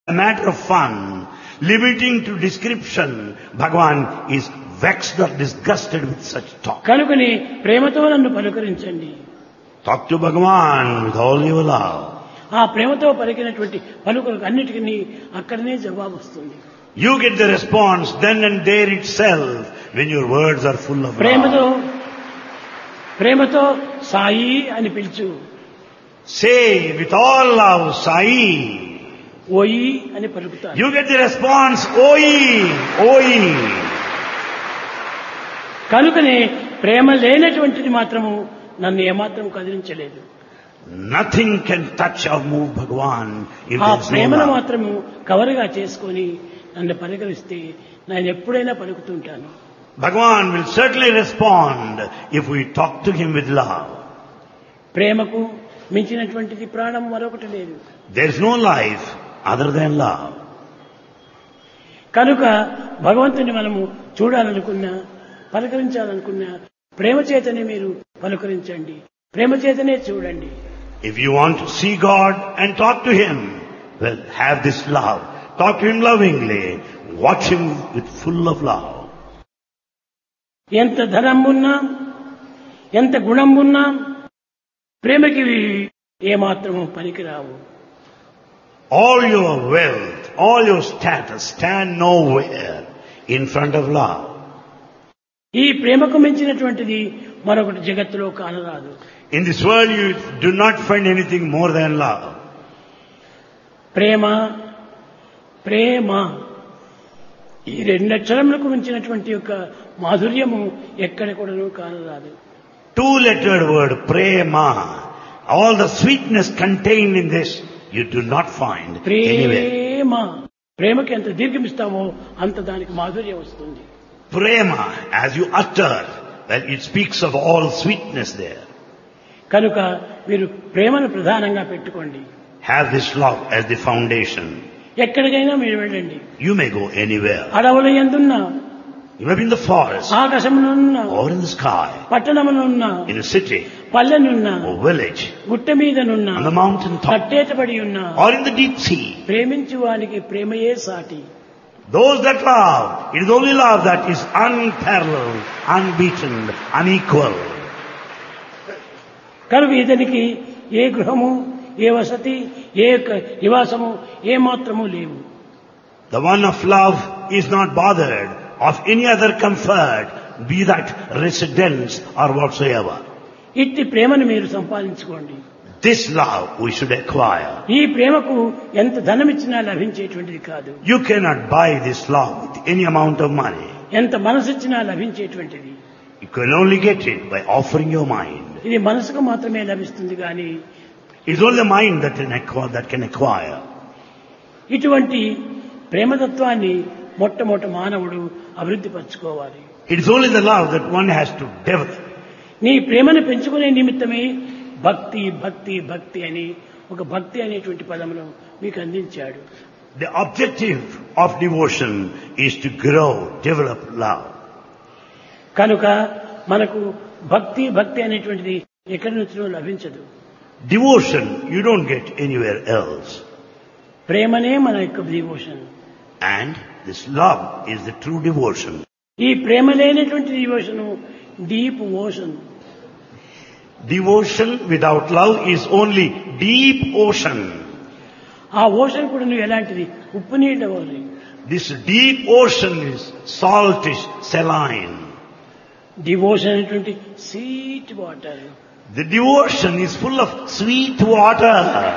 a matter of fun, limiting to description, Bhagavan is vexed or disgusted with such talk. కనుకని ప్రేమతో నన్ను పలుకరించండి. Talk to Bhagavan with all your love. ఆ ప్రేమతో పలికినటువంటి పలుకులకు అన్నిటికీ అక్కడనే జవాబు వస్తుంది. You get the response then and there itself when your words are full of love. ప్రేమతో సాయి అని పిలుచు. Say with all love, Sai. ఓయి అని పలుకుతాను. You get the response, Oi, Oi. కనుకనే ప్రేమ లేనటువంటిది మాత్రము నన్ను ఏమాత్రం కదిలించలేదు. Nothing can touch or move Bhagavan if ఆ there is no ప్రేమను love. మాత్రము కవరుగా చేసుకొని నన్ను పలకరిస్తే నేను ఎప్పుడైనా పలుకుతుంటాను. Bhagavan will certainly respond if we talk to him with love. ప్రేమకు మించినటువంటిది ప్రాణం మరొకటి లేదు. There is no life other than love. కనుక భగవంతుని మనము చూడాలనుకున్నా, పలకరించాలనుకున్నా ప్రేమ చేతనే మీరు పలకరించండి, ప్రేమ చేతనే చూడండి. If you want to see God and talk to him, well, have this love. Talk to him lovingly. Watch him with full of love. ఎంత ధనం ఉన్నా, ఎంత గుణం ఉన్నా ప్రేమకి ఏమాత్రము పనికిరావు. All your wealth, all your status stand nowhere in front of love. ఈ ప్రేమకు మించినటువంటిది మరొకటి జగత్తులో కానరాదు. In this world you do not find anything more than love. ప్రేమ ప్రేమ ఈ రెండు అక్షరములకు మించినటువంటి యొక్క మాధుర్యము ఎక్కడ కూడాను కానరాదు. Two-lettered word, prema. All the sweetness contained in this you do not find anywhere. ప్రేమ ప్రేమకి ఎంత దీర్ఘమిస్తామో అంత దానికి మాధుర్యం వస్తుంది. Prema, as you utter, well, it speaks of all sweetness there. కనుక మీరు ప్రేమను ప్రధానంగా పెట్టుకోండి. Have this love as the foundation. ఎక్కడికైనా మీరు వెళ్ళండి. You may go anywhere. అడవుల యందున్నా, You may be in the forest, ఆకాశమునున్నా, or in the sky, పట్టణమునున్నా, in a city, పల్లెనున్నా, or village, గుట్ట మీదనున్నా, on the mountain top, కట్టేటబడి ఉన్నా, or in the deep sea. ప్రేమించు వానికి ప్రేమయే సాటి. Those that love, it is only love that is unparalleled, unbeaten, unequal. కనుక ఇతనికి ఏ గృహము, ఏ వసతి, ఏ నివాసము ఏ మాత్రము లేవు. The one of love is not bothered of any other comfort, be that residence or whatsoever. ఇట్టి ప్రేమను మీరు సంపాదించుకోండి. This love we should acquire. ఈ ప్రేమకు ఎంత ధనమిచ్చినా లభించేటువంటిది కాదు. You cannot buy this love with any amount of money. ఎంత మనసిచ్చినా లభించేటువంటిది. You can only get it by offering your mind. ఇది మనసుకు మాత్రమే లభిస్తుంది కానీ It's only the mind that can acquire. ఇటువంటి ప్రేమతత్వాన్ని మొట్టమొదట మానవుడు అభివృద్ధి పరచుకోవాలి. It is only the love that one has to develop. నీ ప్రేమను పెంచుకునే నిమిత్తమే భక్తి భక్తి భక్తి అని ఒక భక్తి అనేటువంటి పదమును మీకు అందించాడు. The objective of devotion is to grow, develop love. కనుక మనకు భక్తి భక్తి అనేటువంటిది ఎక్కడి నుంచో లభించదు. Devotion you don't get anywhere else. ప్రేమనే మన యొక్క devotion. And this love is the true devotion. ఈ ప్రేమ లేనటువంటి devotion deep ocean. Devotion without love is only deep ocean. ఆ ఓషన్ కూడా నువ్వు ఎలాంటిది ఉప్పు నీళ్ళ వలె. This deep ocean is saltish, saline. Devotion అనేటువంటి sweet water. The devotion is full of sweet water.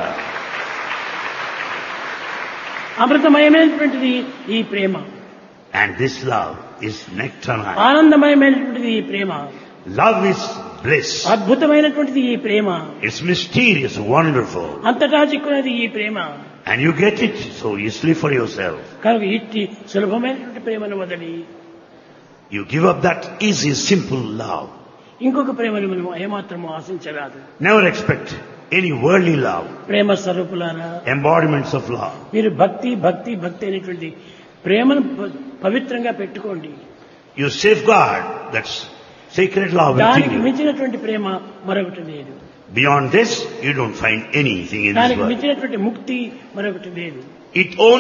అమృతమయమైనటువంటిది ఈ ప్రేమ. And this love is nectarine. ఆనందమయమైనటువంటిది ఈ ప్రేమ. Love is bliss. అద్భుతమైనటువంటిది ఈ ప్రేమ. It's mysterious, wonderful. అంతటా చిక్కున్నది ఈ ప్రేమ. And you get it so easily for yourself. కనుక ఇట్టి సులభమైనటువంటి ప్రేమను వదిలి You give up that easy, simple love. ఇంకొక ప్రేమను మనం ఏమాత్రము ఆశించరాదు. Never expect any worldly love. ప్రేమ స్వరూపులారా, Embodiments of love. మీరు భక్తి భక్తి భక్తి అనేటువంటి ప్రేమను పవిత్రంగా పెట్టుకోండి. You safeguard that sacred love దానికి within you. మించినటువంటి ప్రేమ మరొకటి లేదు. Beyond this, you don't find anything in this దానికి world. మించినటువంటి ముక్తి మరొకటి లేదు. It only